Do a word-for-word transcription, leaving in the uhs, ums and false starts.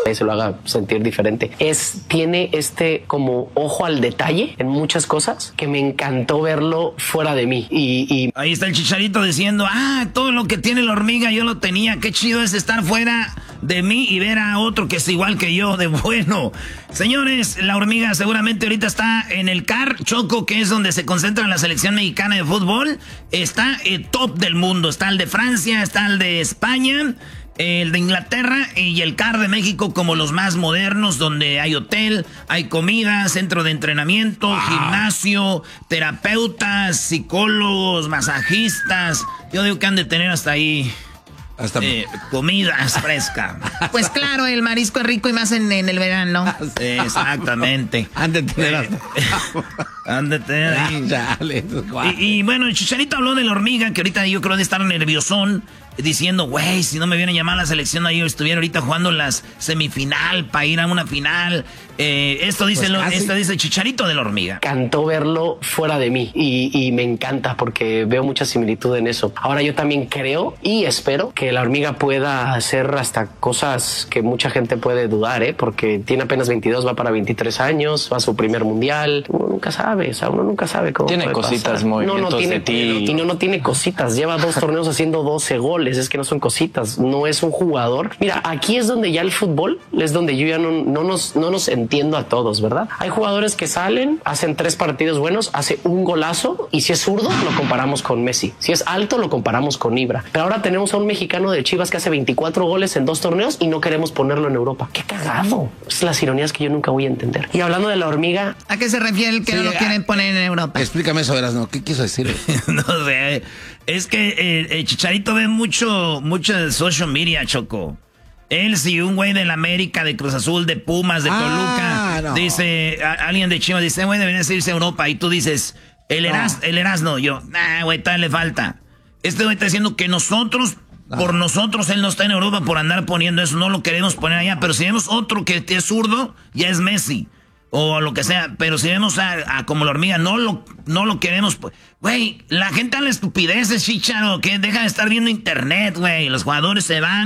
se lo haga sentir diferente. Es, tiene este como ojo al detalle en muchas cosas que me encantó verlo fuera de mí. Y, y... Ahí está el Chicharito diciendo, ah, todo lo que tiene la hormiga yo lo tenía. Qué chido es estar fuera de mí y ver a otro que es igual que yo, de bueno. Señores, la hormiga seguramente ahorita está en el C A R, Choco, que es donde se concentra la selección mexicana de fútbol. Está el top del mundo. Está el de Francia, está el de España, el de Inglaterra y el C A R de México como los más modernos, donde hay hotel, hay comida, centro de entrenamiento, wow, gimnasio, terapeutas, psicólogos, masajistas. Yo digo que han de tener hasta ahí hasta eh, comidas frescas. Pues claro, el marisco es rico y más en, en el verano. Exactamente. Han de tener hasta... Han de tener ahí. Chale, y, y bueno, el Chicharito habló de la hormiga, que ahorita yo creo de estar nerviosón, diciendo, güey, si no me vienen a llamar a la selección, ahí yo estuviera ahorita jugando las semifinal para ir a una final. Eh, esto dice pues lo, esto dice Chicharito de la hormiga. Encantó verlo fuera de mí y, y me encanta porque veo mucha similitud en eso. Ahora yo también creo y espero que la hormiga pueda hacer hasta cosas que mucha gente puede dudar, ¿eh? Porque tiene apenas veintidós, va para veintitrés años, va a su primer mundial. Uno nunca sabe, o sea, uno nunca sabe cómo tiene puede cositas, pasar. movimientos no, no tiene, de ti. Y no, no tiene cositas. Lleva dos torneos haciendo doce goles. Es que no son cositas. No es un jugador. Mira, aquí es donde ya el fútbol es donde yo ya no, no nos, no nos entiendo a todos, ¿verdad? Hay jugadores que salen, hacen tres partidos buenos, hace un golazo y si es zurdo lo comparamos con Messi. Si es alto lo comparamos con Ibra. Pero ahora tenemos a un mexicano de Chivas que hace veinticuatro goles en dos torneos y no queremos ponerlo en Europa. ¡Qué cagado! Es las ironías que yo nunca voy a entender. Y hablando de la hormiga... ¿A qué se refiere el que sí, no lo quieren poner en Europa? Explícame eso, Erasno. ¿Qué quiso decir? No sé. Es que eh, el Chicharito ve mucho, mucho de social media, Choco. Él, si un güey del América, de Cruz Azul, de Pumas, de ah, Toluca, no. dice, a, alguien de Chivas dice, güey, debería irse a Europa. Y tú dices, el, Eras, no. el Erasno. Yo, nah, güey, todavía le falta. Este güey está diciendo que nosotros, no. por nosotros, él no está en Europa por andar poniendo eso. No lo queremos poner allá. Pero si vemos otro que es zurdo, ya es Messi. O lo que sea, pero si vemos a, a como la hormiga, no lo, no lo queremos. Güey, la gente habla estupideces, Chicharo, que deja de estar viendo internet, güey. Los jugadores se van.